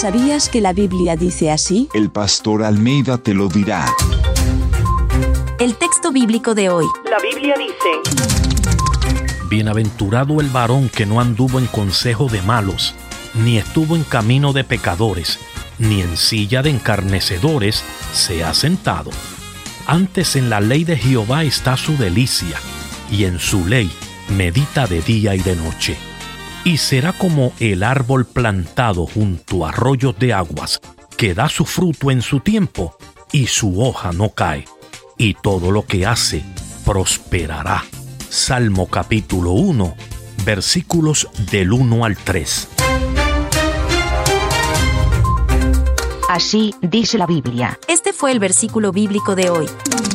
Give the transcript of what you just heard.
¿Sabías que la Biblia dice así? El pastor Almeida te lo dirá. El texto bíblico de hoy. La Biblia dice: Bienaventurado el varón que no anduvo en consejo de malos, ni estuvo en camino de pecadores, ni en silla de encarnecedores se ha sentado. Antes en la ley de Jehová está su delicia, y en su ley medita de día y de noche. Y será como el árbol plantado junto a arroyos de aguas, que da su fruto en su tiempo, y su hoja no cae, y todo lo que hace prosperará. Salmo capítulo 1, versículos del 1 al 3. Así dice la Biblia. Este fue el versículo bíblico de hoy.